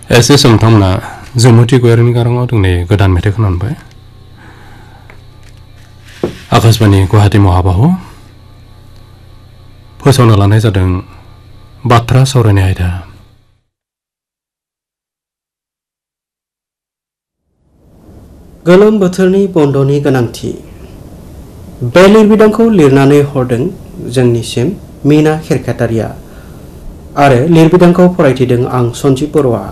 एसे समथामना जमुति गयारिनि गाराङाव दोंनै गोदान मेथाइ खोनाबाय। आकाशबाणी गुवाहाटी महाबाहु फोसावना लानाय जादों बाथ्रा सावरायनाय आयदा। गोलोम बोथोरनि बन्दनि गोनांथि बे लिरबिदांखौ लिरनानै हरदों जोंनिसिम मीना खेरखातारिया आरो लिरबिदांखौ फरायथिदों आं सन्जीब बर'आ।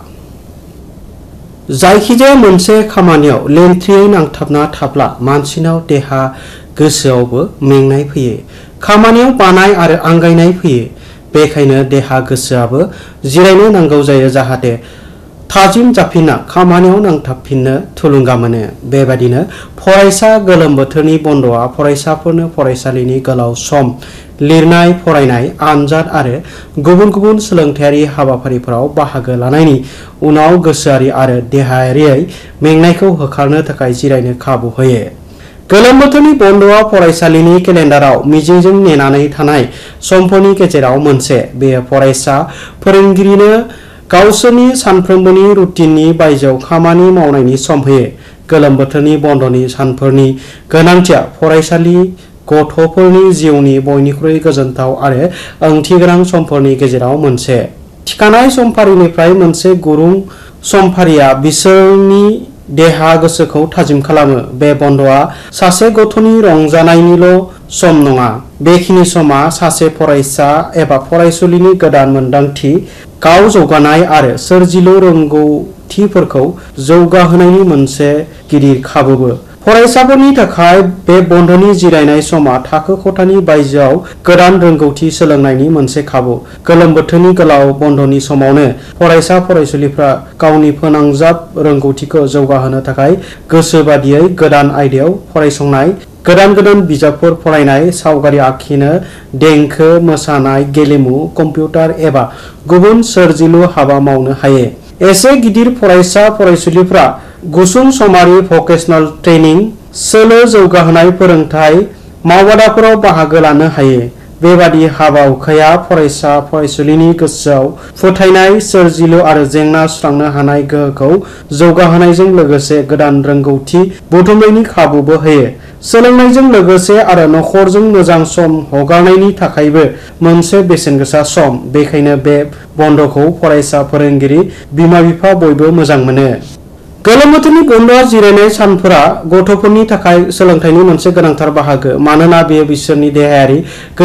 जायखिजाया मोनसे खामानियाव लेंथ्रियै नांथाबना थाब्ला मानसिनाव देहा गोसोआवबो मेंनाय फैयो, खामानियाव बानाय आरो आंगायनाय फैयो। बेखायनो देहा गोसोआबो जिरायनो नांगौ जायो जाहाथे थाजिम जाफिनना खामानियाव नांथाबफिननो थुलुंगा मोनो। बेबादिनो फरायसा गोलोम बोथोरनि बन्दआ फरायसाफोरनो फरायसालिनि गोलाव सम लिरनाय, फरायनाय, आनजाद आरो गुबुन गुबुन सोलोंथायारि हाबाफारिफोराव बाहागो लानायनि उनाव गोसोआरि आरो देहायारियै मेंनायखौ होखारनो थाखाय जिरायनो खाबु होयो। गोलोम बोथोरनि बन्दआ फरायसालिनि केलेन्डाराव मिजिंजों नेनानै थानाय समफोरनि गेजेराव मोनसे। बेयो फरायसा फोरोंगिरिनो गावसोरनि सानफ्रोमबोनि रुटिननि बायजोआव खामानि मावनायनि सम होयो। गोलोम बोथोरनि बन्दनि सानफोरनि गोनांथिया फरायसालि गथ'फोरनि जिउनि बयनिख्रुइ गोजोनथाव आरो ओंथिगोनां समफोरनि गेजेराव मोनसे। थिखानाय समफारिनिफ्राय मोनसे गुरुं समफारिया बिसोरनि देहा गोसोखौ थाजिम खालामो। बे बन्दआ सासे गथ'नि रंजानायनिल' सम नङा। बेखिनि समा सासे फरायसा एबा फरायसुलिनि गोदान मोनदांथि, गाव जौगानाय आरो सोरजिलु रोंगौथिफोरखौ जौगाहोनायनि मोनसे गिदिर खाबुबो। फरायसाफोरनि थाखाय बे बन्दनि जिरायनाय समा थाखो खथानि बायजोआव गोदान रोंगौथि सोलोंनायनि मोनसे खाबु। गोलोम बोथोरनि गोलाव बन्दनि समावनो फरायसा फरायसुलिफ्रा गावनि फोनांजाब रोंगौथिखौ जौगाहोनो थाखाय गोसो बादियै गोदान आयदायाव फरायसंनाय, गोदान गोदान बिजाबफोर फरायनाय, सावगारि आखिनो, देंखो, मोसानाय, गेलेमु, कम्पिउटार एबा गुबुन सोरजिलु हाबा मावनो हायो। एसे गिदिर फरायसा फरायसुलिफ्रा गुसुं समारि भकेसनेल ट्रेनिं, सोलो जौगाहोनाय फोरोंथाय मावबादाफोराव बाहागो लानो हायो। बेबादि हाबा हुखाया फरायसा फरायसुलिनि गोसोआव फोथायनाय, सोरजिलु आरो जेंना सुस्रांनो हानाय गोहोखौ जौगाहोनायजों लोगोसे गोदान रोंगौथि बुथुमनायनि खाबुबो होयो। सोलोंनायजों लोगोसे आरो नखरजों मोजां सम हगारनायनि थाखायबो मोनसे बेसेनगोसा सम। बेखायनो बे बन्दखौ फरायसा, फोरोंगिरि, बिमा-बिफा बयबो मोजां मोनो। गोलोम बोथोरनि बन्दआ जिरायनाय सानफोरा गथ'फोरनि थाखाय सोलोंथाइनि मोनसे गोनांथार बाहागो। मानोना बेयो बिसोरनि देहायारि,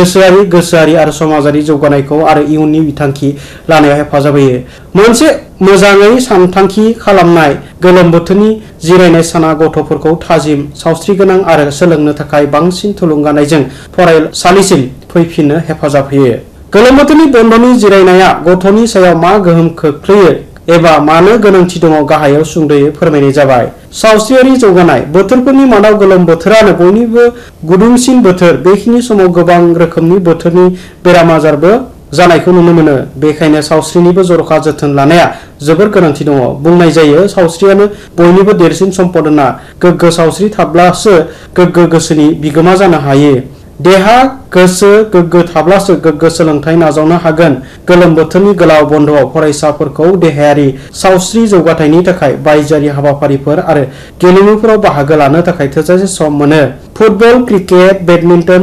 गोसोआरि आरो समाजारि जौगानायखौ आरो इयुननि बिथांखि लानायाव हेफाजाब होयो। मोनसे मोजाङै सानथांखि खालामनाय गोलोम बोथोरनि जिरायनाय साना गथ'फोरखौ थाजिम, सावस्रिगोनां आरो सोलोंनो थाखाय बांसिन थुलुंगानायजों फरायसालिसिम फैफिननो हेफाजाब होयो। गोलोम बोथोरनि बन्दनि जिरायनाया गथ'नि सायाव मा गोहोम खोख्लैयो एबा मानो गोनांथि दङ गाहायाव सुंद'यै फोरमायनाय जाबाय। सावस्रियारि जौगानाय बोथोरफोरनि मादाव गोलोम बोथोरानो बयनिबो गुदुंसिन बोथोर। बेखिनि समाव गोबां रोखोमनि बोथोरनि बेराम आजारबो जानायखौ नुनो मोनो। बेखायनो सावस्रिनिबो जर'खा जोथोन लानाया जोबोर गोनांथि दङ। बुंनाय जायो सावस्रियानो बयनिबो देरसिन सम्पद होनना। गोग्गो सावस्रि थाब्लासो गोग्गो गोसोनि बिगोमा जानो हायो। देहा गोसो गोग्गो थाब्लासो गोग्गो सोलोंथाइ नाजावनो हागोन। गोलोम बोथोरनि गोलाव बन्दआव फरायसाफोरखौ देहायारि सावस्रि जौगाथायनि थाखाय बायजोआरि हाबाफारिफोर आरो गेलेमुफोराव बाहागो लानो थाखाय थोजासे सम मोनो। Football, cricket, badminton,